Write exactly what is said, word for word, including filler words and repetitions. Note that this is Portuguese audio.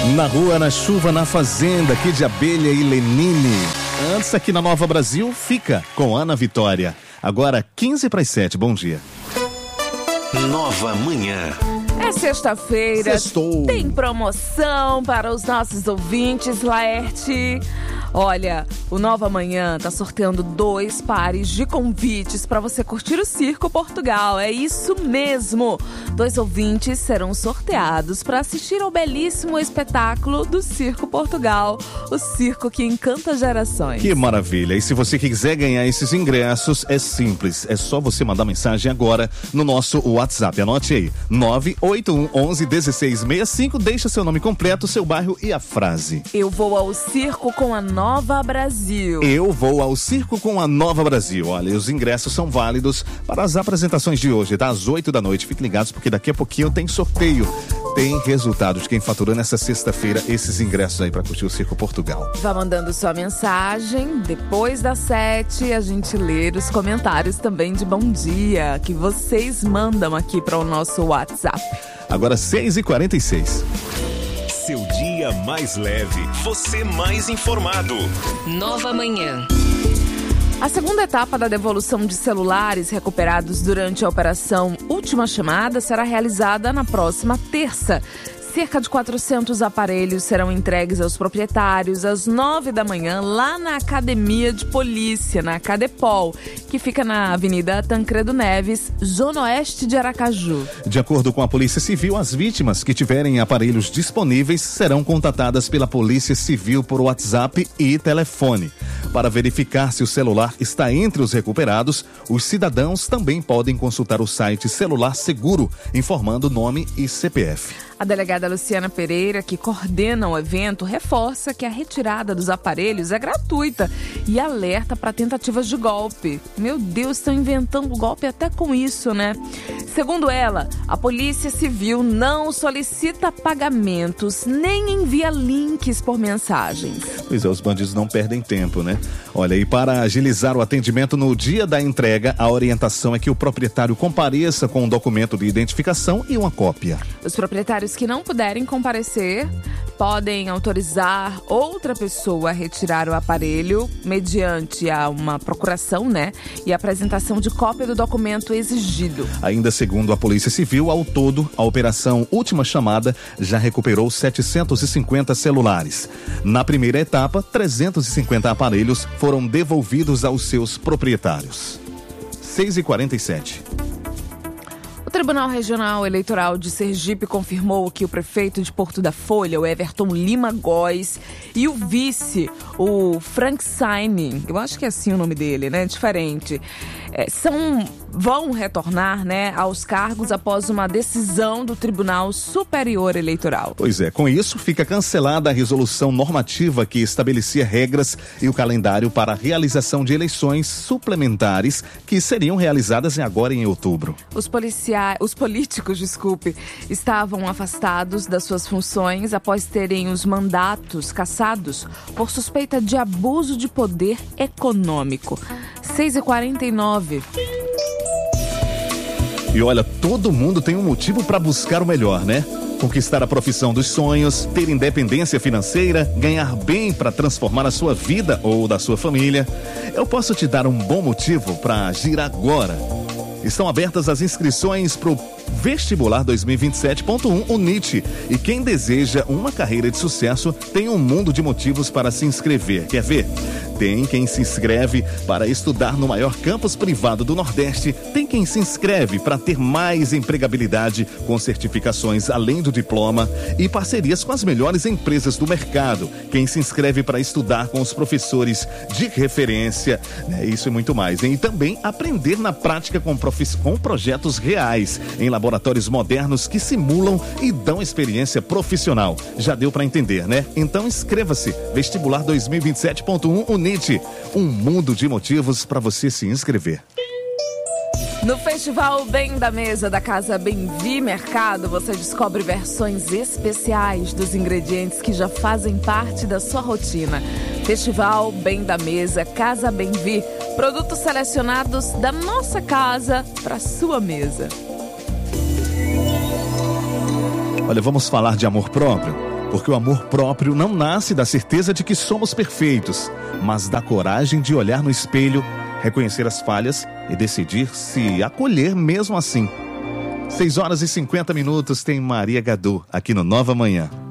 Na rua, na chuva, na fazenda, aqui de Abelha e Lenine. Antes, aqui na Nova Brasil, fica com Ana Vitória. Agora, quinze para as sete, bom dia. Nova Manhã. É sexta-feira, Sextou. Tem promoção para os nossos ouvintes, Laerte. Olha, o Nova Manhã tá sorteando dois pares de convites para você curtir o Circo Portugal. É isso mesmo! Dois ouvintes serão sorteados para assistir ao belíssimo espetáculo do Circo Portugal, o circo que encanta gerações. Que maravilha! E se você quiser ganhar esses ingressos, é simples. É só você mandar mensagem agora no nosso WhatsApp. Anote aí, nove oito um onze dezesseis sessenta e cinco. Deixa seu nome completo, seu bairro e a frase. Eu vou ao circo com a Nova Brasil. Eu vou ao circo com a Nova Brasil. Olha, os ingressos são válidos para as apresentações de hoje, tá? Às oito da noite. Fiquem ligados porque daqui a pouquinho tem sorteio. Tem resultados de quem faturou nessa sexta-feira esses ingressos aí para curtir o Circo Portugal. Vá mandando sua mensagem. Depois das sete, a gente lê os comentários também de bom dia que vocês mandam aqui para o nosso WhatsApp. Agora seis e quarenta e seis. Seu dia mais leve, você mais informado. Nova Manhã. A segunda etapa da devolução de celulares recuperados durante a operação Última Chamada será realizada na próxima terça. Cerca de quatrocentos aparelhos serão entregues aos proprietários às nove da manhã lá na Academia de Polícia, na Cadepol, que fica na Avenida Tancredo Neves, Zona Oeste de Aracaju. De acordo com a Polícia Civil, as vítimas que tiverem aparelhos disponíveis serão contatadas pela Polícia Civil por WhatsApp e telefone. Para verificar se o celular está entre os recuperados, os cidadãos também podem consultar o site Celular Seguro, informando nome e C P F. A delegada Luciana Pereira, que coordena o evento, reforça que a retirada dos aparelhos é gratuita e alerta para tentativas de golpe. Meu Deus, estão inventando golpe até com isso, né? Segundo ela, a Polícia Civil não solicita pagamentos nem envia links por mensagens. Pois é, os bandidos não perdem tempo, né? Olha, e para agilizar o atendimento no dia da entrega, a orientação é que o proprietário compareça com um documento de identificação e uma cópia. Os proprietários que não puderem comparecer podem autorizar outra pessoa a retirar o aparelho mediante a uma procuração, né? E a apresentação de cópia do documento exigido. Ainda segundo a Polícia Civil, ao todo, a operação Última Chamada já recuperou setecentos e cinquenta celulares. Na primeira etapa, trezentos e cinquenta aparelhos foram devolvidos aos seus proprietários. seis e quarenta e sete. O Tribunal Regional Eleitoral de Sergipe confirmou que o prefeito de Porto da Folha, o Everton Lima Góes, e o vice, o Frank Saine, eu acho que é assim o nome dele, né? Diferente. É, são, vão retornar, né, aos cargos após uma decisão do Tribunal Superior Eleitoral. Pois é, com isso fica cancelada a resolução normativa que estabelecia regras e o calendário para a realização de eleições suplementares que seriam realizadas agora em outubro. Os policiais, os políticos, desculpe, estavam afastados das suas funções após terem os mandatos cassados por suspeita de abuso de poder econômico. seis e quarenta e nove. E olha, todo mundo tem um motivo para buscar o melhor, né? Conquistar a profissão dos sonhos, ter independência financeira, ganhar bem para transformar a sua vida ou da sua família. Eu posso te dar um bom motivo para agir agora. Estão abertas as inscrições para o Vestibular dois mil e vinte e sete ponto um UNIT. E quem deseja uma carreira de sucesso tem um mundo de motivos para se inscrever. Quer ver? Tem quem se inscreve para estudar no maior campus privado do Nordeste. Tem quem se inscreve para ter mais empregabilidade com certificações além do diploma e parcerias com as melhores empresas do mercado. Quem se inscreve para estudar com os professores de referência, né? Isso e muito mais, hein? E também aprender na prática com, profi- com projetos reais em laboratórios modernos que simulam e dão experiência profissional. Já deu para entender, né? Então inscreva-se. Vestibular dois mil e vinte e sete ponto um UNIT. Um mundo de motivos para você se inscrever. No Festival Bem da Mesa da Casa Bem-Vi Mercado, você descobre versões especiais dos ingredientes que já fazem parte da sua rotina. Festival Bem da Mesa Casa Bem-Vi. Produtos selecionados da nossa casa para sua mesa. Olha, vamos falar de amor próprio. Porque o amor próprio não nasce da certeza de que somos perfeitos, mas da coragem de olhar no espelho, reconhecer as falhas e decidir se acolher mesmo assim. seis horas e cinquenta minutos tem Maria Gadu aqui no Nova Manhã.